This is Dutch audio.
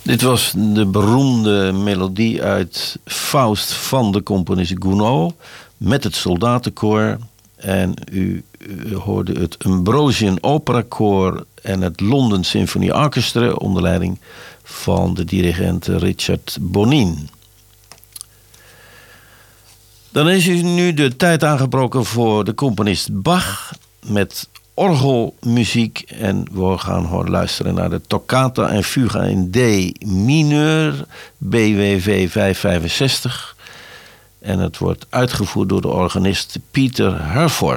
Dit was de beroemde melodie uit Faust van de componist Gounod met het soldatenkoor. En u hoorde het Ambrosian Opera Koor en het London Symphony Orchestra onder leiding van de dirigent Richard Bonin. Dan is nu de tijd aangebroken voor de componist Bach met orgelmuziek. En we gaan luisteren naar de Toccata en Fuga in D mineur, BWV 565. En het wordt uitgevoerd door de organist Peter Herford.